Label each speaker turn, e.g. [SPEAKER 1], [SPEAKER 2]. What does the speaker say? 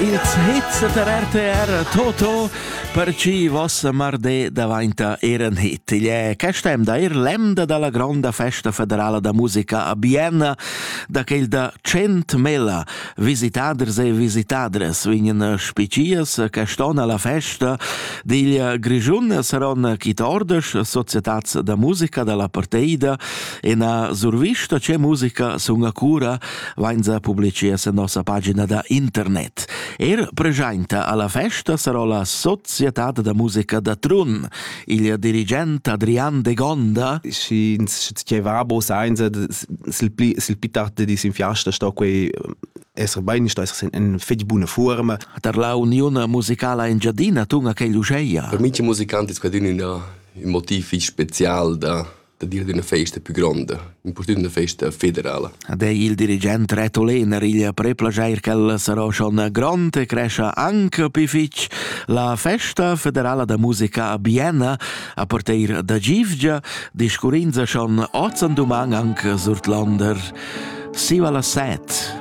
[SPEAKER 1] ils hits der RTR Toto per ci vossa marde davanti eren hit. Il è castem da Irlanda dalla grande festa federale da musica a Vienna, da quel da 100.000 visitaders e visitadres vegnan spicias che ston alla festa del Grigiun saron 14 societats da musica dalla partida e na survista c'è musica sunga cura vainza pubblicia sa nostra pagina da internet. Presenta alla festa sarà la Società da Musica da Trun. Il dirigente Adrian De Gonda
[SPEAKER 2] si chiavabo sainza sil pitarte di sinfiasta sto quei esser bene sto esser in fetch buona forma.
[SPEAKER 1] Per la Unione Musicale in Giardina tunga che luceia.
[SPEAKER 3] Per minci musicanti scadino un motivo speciale da dire di una festa più grande, importante una festa federale.
[SPEAKER 1] Dei il dirigente Reto Lehner, il preplagiair che sarà schon grande cresce anche più fitch la festa federale da musica a Vienna a partire da Givgia, discurinza schon 8 domani anche Surtlander. Si va la 7.